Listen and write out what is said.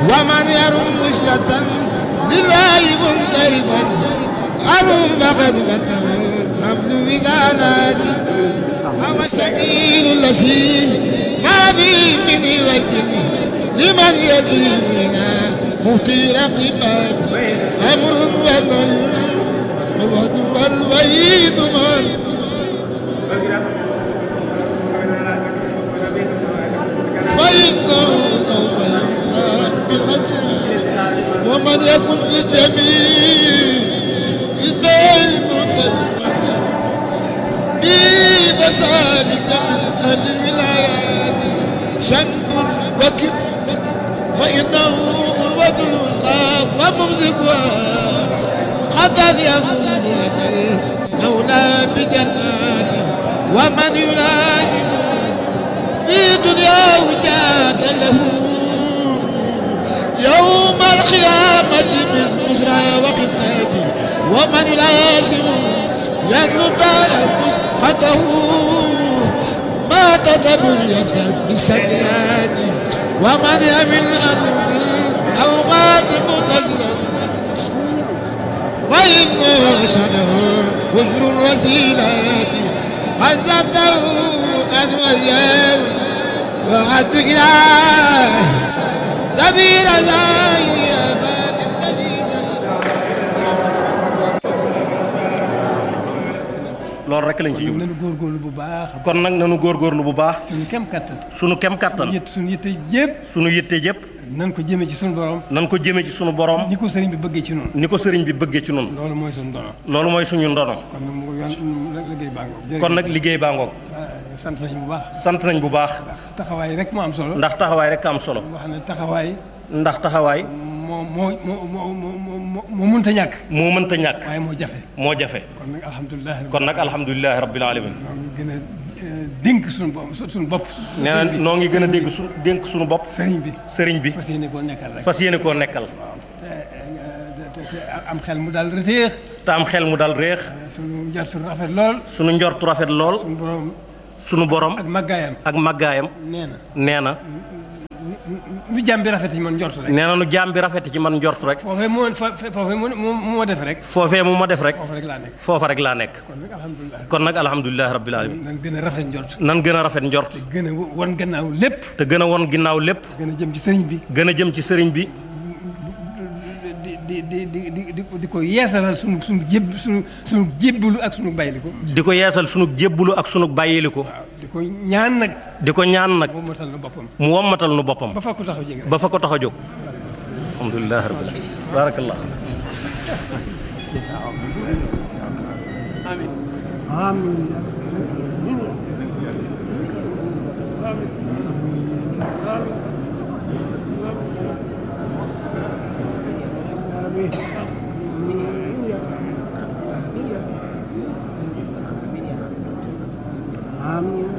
ومن يرم وصلة لله منصرفا أرم فقد فتح حمل وزالاتي هو السبيل الذي ما فيه من وجه لمن يديرنا مهتي رقبات أمر ونهي ووعد والوعيد من فإنه سوف يحساب بالغدر ومن يكن في جميع الدين متسما بفسادك من الولايات شد وكب فإنه قربة الوسطى وممسكها قد يفوز لك المولى بجناته ومن يلازم في دنياه جاد له يوم القيامة من بشرى وقتاته ومن يلازم يدلو دار مسقطه ما تدبر يسفر بالسيئات ومن يمل أو مات متزلا فإنه شنه وجر الرسيلات عزته أن وياه وعد إله سبيل زايفات النزيزة loolu rek lañ ci jub nanu góorgóorlu bu baax kon nag nanu góorgóorlu bu baax suñu kem kattan sunu kem kattan suñu yitte yëpp sunu yitte yëpp nan ko jëmee ci suñu borom nan ko jëmee ci sunu borom ni ko sëriñ bi bëggee ci noonu ni ko sëriñ bi bëggee ci noonu loolu mooy suñu dono loolu mooy suñu ndono kon nag mu yoon liggéey baa ngoog kon nag liggéey baa ngoog sant nañ bu baax sant nañ bu baax ndax taxawaay rek moo am solo ndax taxawaay rek am solo wax ne taxawaay ndax taxawaay moo mënta ñàkk moo mënta ñàkk waaye moo jafe moo jafe kon nag alhamdulilah kon nag alhamdulilahi rabbil alamin noo ngi gën a dénk suñu bopp nee na noo ngi gën a dégg dénk suñu bopp sëriñ bi fas yéene koo nekkal rek fas yéene koo nekkal te am xel mu daal réex te am xel mu daal réex suñu njortu rafet lool suñu njortu rafet lool suñu borom ak màggaayam nee na nu jaam bi rafet ci man njort rek nee na nu jaam bi rafet ci man njort rek foofee mu def rek foofee mu ma def rek foofa rek laa nekk kon nag alhamdulilah rabbil alamin nan gën a rafet njort nan gën a rafet njort te gën a won gannaaw lépp te gën a won ginnaaw lépp gën a jëm ci sëriñ bi gën a jëm ci sëriñ bi di ko yeesalal sunu jébbalu ak sunu bàyyiliku di ko yeesal sunu jébbalu ak sunu bàyyiliku di ko ñaan nag mu wommatal nu boppam ba fa ko tax a jóg alhamdulilah rabbil alamin barakallah amin amin amin